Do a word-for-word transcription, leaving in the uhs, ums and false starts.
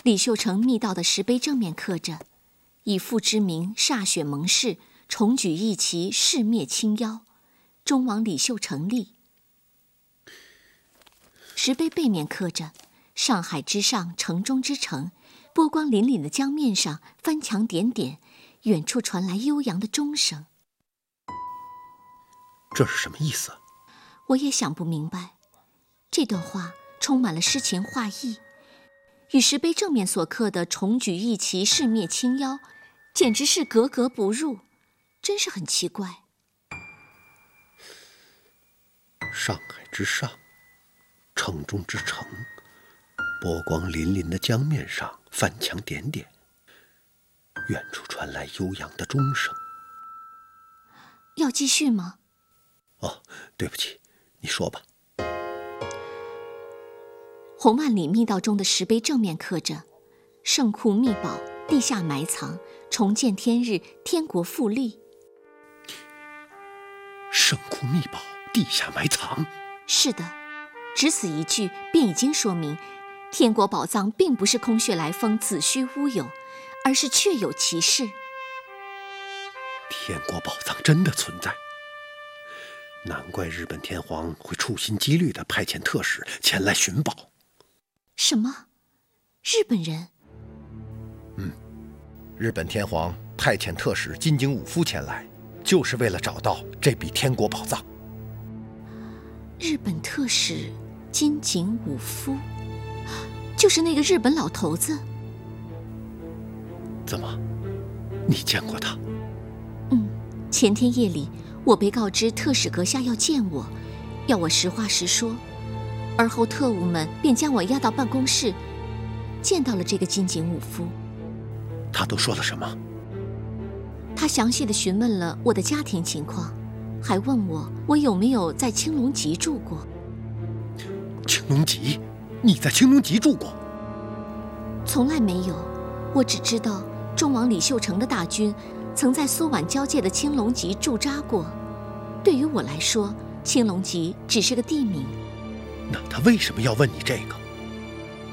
李秀成密道的石碑正面刻着“以父之名歃血盟誓，重举义旗，誓灭清妖，忠王李秀成立”。石碑背面刻着“上海之上，城中之城，波光粼粼的江面上，翻墙点点，远处传来悠扬的钟声”。 这是什么意思？ 我也想不明白。这段话充满了诗情画意，与石碑正面所刻的“重举义旗，誓灭清妖”简直是格格不入，真是很奇怪。 上海之上，城中之城，波光粼粼的江面上，翻墙点点，远处传来悠扬的钟声。 要继续吗？ 哦，对不起，你说吧。 红万里密道中的石碑正面刻着“圣库秘宝，地下埋藏，重见天日，天国复立”。 圣库秘宝，地下埋藏。 是的，只此一句便已经说明，天国宝藏并不是空穴来风、子虚乌有，而是确有其事。 天国宝藏真的存在，难怪日本天皇会处心积虑地派遣特使前来寻宝。 什么？日本人？ 嗯，日本天皇派遣特使金井武夫前来，就是为了找到这笔天国宝藏。 日本特使金井武夫，就是那个日本老头子。 怎么，你见过他？ 嗯，前天夜里我被告知特使阁下要见我，要我实话实说，而后特务们便将我押到办公室，见到了这个金井武夫。 他都说了什么？ 他详细地询问了我的家庭情况，还问我我有没有在青龙集住过。 青龙集？你在青龙集住过？ 从来没有，我只知道忠王李秀成的大军曾在苏皖交界的青龙集驻扎过。对于我来说，青龙集只是个地名。 那他为什么要问你这个？